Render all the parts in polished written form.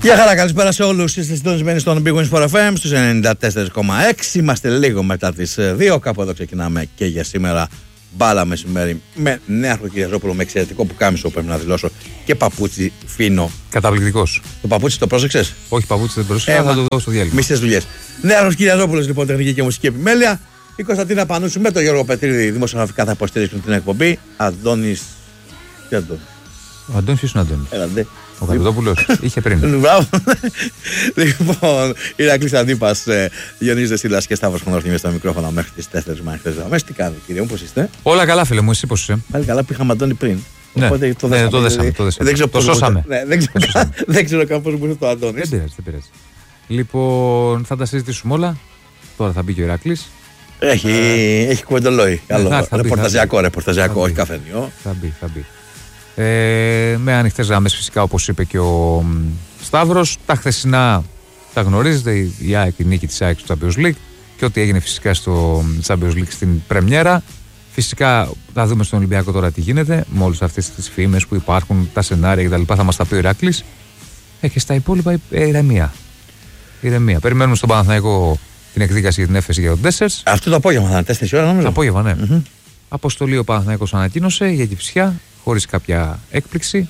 Γεια χαρά, καλησπέρα σε όλους. Είστε συντονισμένοι στον Big Wins for FM στους 94,6. Είμαστε λίγο μετά τις 2. Κάπου εδώ ξεκινάμε και για σήμερα. Μπάλα μεσημέρι με Νέαρχο Κυριαζόπουλο, με εξαιρετικό πουκάμισο πρέπει να δηλώσω, και παπούτσι φίνο. Καταπληκτικός. Το παπούτσι το πρόσεξες? Όχι, παπούτσι δεν πρόσεξα, θα το δω στο διάλειμμα. Μισές δουλειές. Νέαρχος Κυριαζόπουλος, λοιπόν, τεχνική και μουσική επιμέλεια. Η Κωνσταντίνα Πανούσου με τον Γιώργο Πετρίδη, δημοσιογραφικά θα υποστηρίξουν την εκπομπή. Αντώνης. Τι Αντώνης? Ο Αντώνης ποιος είναι ο Αντώνης? Έλαντε. Ο Καπιτόπουλος είχε πριν. Μπράβο. Λοιπόν, Ηρακλής Αντίπας, Διονύσης Δεσίλας και Σταύρος Χονορθήμιος στα μικρόφωνα μέχρι τις 4 μάχητες δραμές. Τι κάνετε, κύριε μου, πώς είστε? Όλα καλά, φίλε μου, εσύ πώς είσαι? Πάλι καλά που είχαμε Αντώνη πριν. Ναι, οπότε το δέσαμε. Το σώσαμε. Δεν ξέρω καν πώς μπορούσε το Αντώνης. Δεν πειράζει. Λοιπόν, θα τα συζητήσουμε όλα. Τώρα θα μπει και ο Ηρακλής. Έχει κουβεντολόι. Καλό. Ρεπορταζιακό, όχι καφενείο. Θα μπει. Με ανοιχτές γραμμές φυσικά, όπως είπε και ο Σταύρος. Τα χθεσινά τα γνωρίζετε, η ΑΕΚ, η νίκη της ΑΕΚ στο Champions League και ό,τι έγινε φυσικά στο Champions League στην πρεμιέρα. Φυσικά θα δούμε στον Ολυμπιακό τώρα τι γίνεται με όλες αυτές τις φήμες που υπάρχουν, τα σενάρια κτλ. Θα μας τα πει ο Ηράκλης. Και στα υπόλοιπα ηρεμία. Περιμένουμε στον Παναθηναϊκό την εκδίκαση για την έφεση για τον Ντέσσερς. Αυτό το απόγευμα θα είναι 4 ώρα, νομίζω. Το απόγευμα, ναι. Αποστολή ο Παναθηναϊκός ανακοίνωσε για τη Φυσιά, χωρίς κάποια έκπληξη.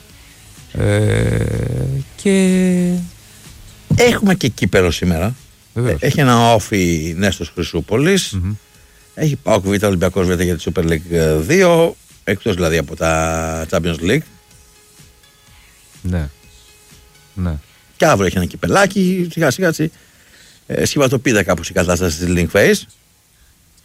Και έχουμε και κύπελλο σήμερα. Βεβαίως. Έχει ένα όφι Νέστος Χρυσούπολης. Έχει ΠΑΟΚ Β, Ολυμπιακός Β για τη Super League 2. Εκτός δηλαδή από τα Champions League. Ναι. Και αύριο έχει ένα κυπελάκι. Σιγά σιγά σχηματοποιείται κάπως η κατάσταση της Link Face.